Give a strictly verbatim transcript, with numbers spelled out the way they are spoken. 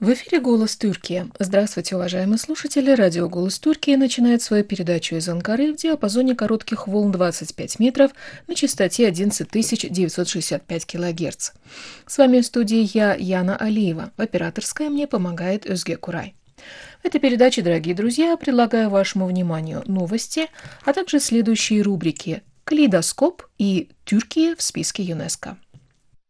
В эфире «Голос Тюркии». Здравствуйте, уважаемые слушатели. Радио «Голос Тюркии» начинает свою передачу из Анкары в диапазоне коротких волн двадцать пять метров на частоте одиннадцать тысяч девятьсот шестьдесят пять килогерц. С вами в студии я, Яна Алиева. В операторской мне помогает Özge Курай. В этой передаче, дорогие друзья, предлагаю вашему вниманию новости, а также следующие рубрики «Калейдоскоп» и «Тюркия в списке ЮНЕСКО».